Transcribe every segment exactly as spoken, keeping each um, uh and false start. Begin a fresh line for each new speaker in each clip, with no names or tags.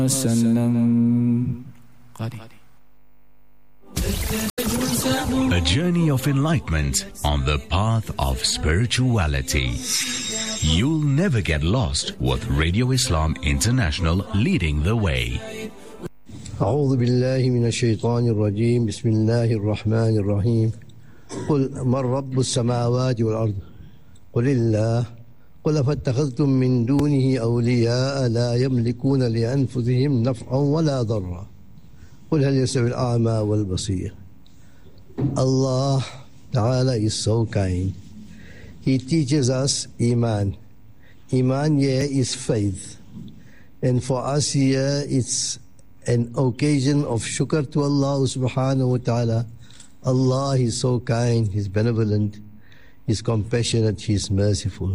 وسلم.
A journey of enlightenment on the path of spirituality. You'll never get lost with Radio Islam International leading the way.
أعوذ بالله من الشيطان الرجيم بسم الله الرحمن الرحيم قل من رب السماوات والأرض قل الله قل فاتخذتم من دونه أولياء لا يملكون لأنفسهم نفعا ولا ضرا قل هل يستوي الأعمى والبصير. Allah Ta'ala is so kind. He teaches us Iman. Iman here is faith. And for us here it's an occasion of shukr to Allah Subhanahu wa Ta'ala. Allah is so kind, He's benevolent, He's compassionate, He's merciful.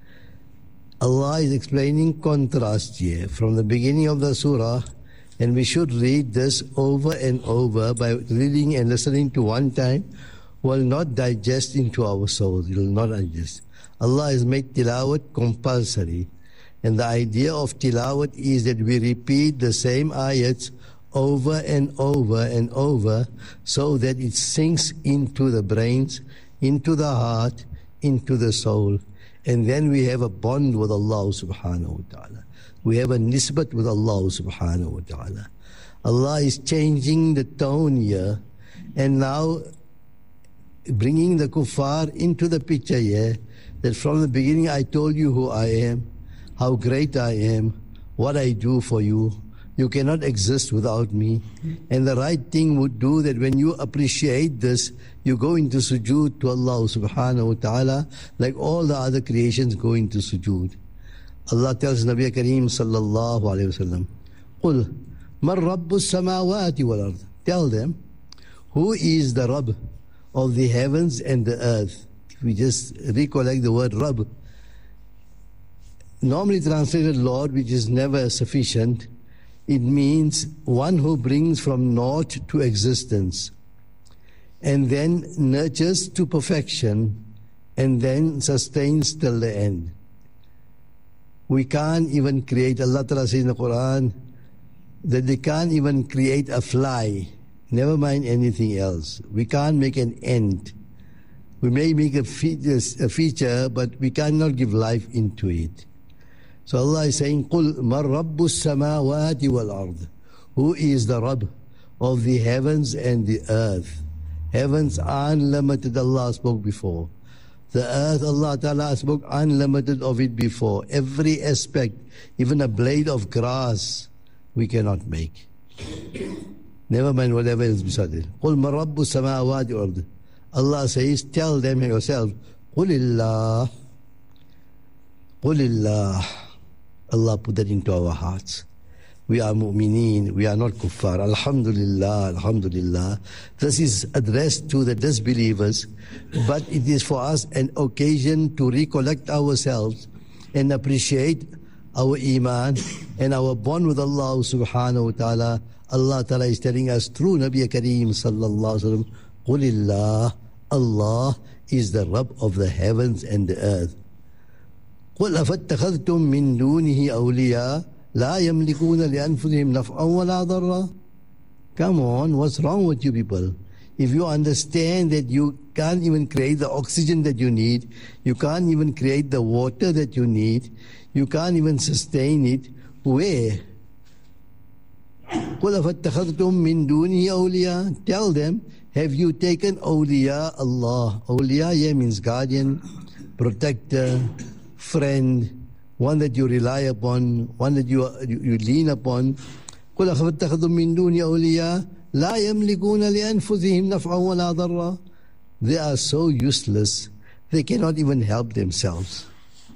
Allah is explaining contrast here from the beginning of the surah, and we should read this over and over. By reading and listening to one time will not digest into our souls, it will not digest. Allah has made tilawat compulsory, and the idea of tilawat is that we repeat the same ayats over and over and over so that it sinks into the brains, into the heart, into the soul. And then we have a bond with Allah Subhanahu wa Ta'ala. We have a nisbat with Allah Subhanahu wa Ta'ala. Allah is changing the tone here and now bringing the kuffar into the picture here, that from the beginning I told you who I am, how great I am, what I do for you. You cannot exist without me. And the right thing would do that when you appreciate this, you go into sujood to Allah Subhanahu wa Ta'ala like all the other creations go into sujood. Allah tells Nabi Kareem Sallallahu Alaihi Wasallam, قُلْ مَنْ رَبُّ السَّمَاوَاتِ وَالْأَرْضِ. Tell them, who is the Rabb of the heavens and the earth? If we just recollect the word Rabb, normally translated Lord, which is never sufficient, it means one who brings from naught to existence and then nurtures to perfection and then sustains till the end. We can't even create, Allah Ta'ala says in the Quran that they can't even create a fly, never mind anything else. We can't make an ant. We may make a feature, a feature but we cannot give life into it. So Allah is saying, قُلْ مَنْ رَبُّ السَّمَاوَاتِ وَالْأَرْضِ. Who is the Rabb of the heavens and the earth? Heavens unlimited, Allah spoke before. The earth, Allah Ta'ala spoke unlimited of it before. Every aspect, even a blade of grass, we cannot make. Never mind whatever is beside it. قُلْ مَنْ رَبُّ السَّمَاوَاتِ وَالْأَرْضِ. Allah says, tell them yourself, قُلِ اللَّهِ قُلِ اللَّهِ. Allah put that into our hearts. We are mu'mineen, we are not kuffar. Alhamdulillah, alhamdulillah. This is addressed to the disbelievers, but it is for us an occasion to recollect ourselves and appreciate our iman and our bond with Allah Subhanahu wa Ta'ala. Allah Ta'ala is telling us through Nabi Kareem Sallallahu Alaihi Wasallam, Qulillah, Allah is the Rabb of the heavens and the earth. قُلْ أَفَاتَّخَذْتُم مِّن دُونِهِ أَوْلِيَاءَ لَا يَمْلِكُونَ لِأَنفُسِهِمْ نَفْعًا وَلَا ضَرًّا. Come on, what's wrong with you people? If you understand that you can't even create the oxygen that you need, you can't even create the water that you need, you can't even sustain it, where? قُلْ أَفَاتَّخَذْتُم مِّن دُونِهِ أَوْلِيَاءَ. Tell them, have you taken awliya Allah? Awliya here means guardian, protector, friend, one that you rely upon, one that you, you, you lean upon. قُلْ أَفَاتَّخَذْتُم مِّن دُونِهِ أَوْلِيَاءَ لَا يَمْلِكُونَ لِأَنفُسِهِمْ نَفْعًا وَلَا ضَرًّا. They are so useless, they cannot even help themselves.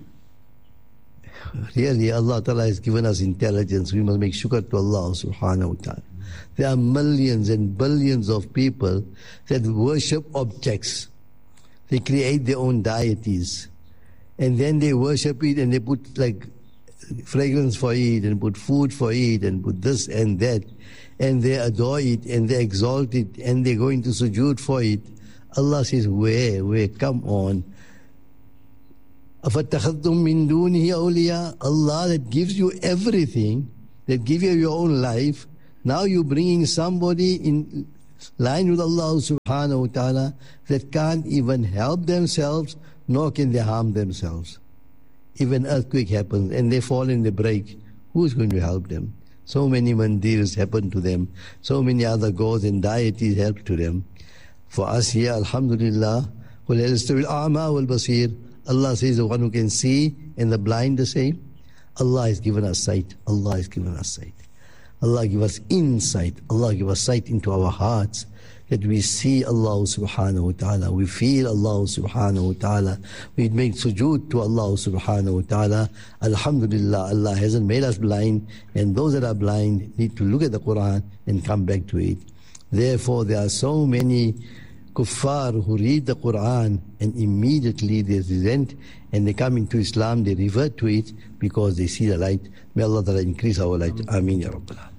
Really, Allah Ta'ala has given us intelligence. We must make shukr to Allah Subhanahu wa Ta'ala. There are millions and billions of people that worship objects. They create their own deities. And then they worship it and they put like fragrance for it and put food for it and put this and that. And they adore it and they exalt it and they go into sujood for it. Allah says, where, where, come on. أَفَاتَّخَذْتُم مِّن دُونِهِ أَوْلِيَاءَ. Allah that gives you everything, that give you your own life, now you're bringing somebody in line with Allah subhanahu wa ta'ala that can't even help themselves, nor can they harm themselves. If an earthquake happens and they fall in the break, who's going to help them? So many mandirs happen to them. So many other gods and deities help to them. For us here, alhamdulillah, Allah says the one who can see and the blind the same. Allah has given us sight. Allah has given us sight. Allah give us insight. Allah give us sight into our hearts, that we see Allah subhanahu wa ta'ala. We feel Allah subhanahu wa ta'ala. We make sujood to Allah subhanahu wa ta'ala. Alhamdulillah, Allah hasn't made us blind, and those that are blind need to look at the Quran and come back to it. Therefore, there are so many kuffar who read the Quran and immediately they resent and they come into Islam, they revert to it because they see the light. May Allah Ta'ala increase our light. Ameen Ya Rabbal Alamin.